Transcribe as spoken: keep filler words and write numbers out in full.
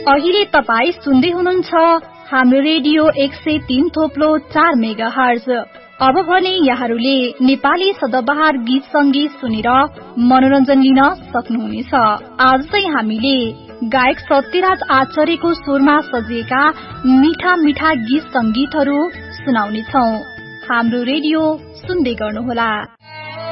अहिले तपाई सुन्दै हुनुहुन्छ हाम्रो रेडियो एक सय तीन थोप्लो चार मेगा हर्ज। अब भने यहाँहरूले नेपाली सदाबहार गीत संगीत सुनेर मनोरञ्जन लिन सक्नुहुनेछ। आज चाहिँ हामीले गायक सत्यराज आचार्यको स्वरमा सजिएका मिठा मिठा गीत संगीतहरू सुनाउनेछौ। हाम्रो रेडियो सुन्दै गर्नुहोला।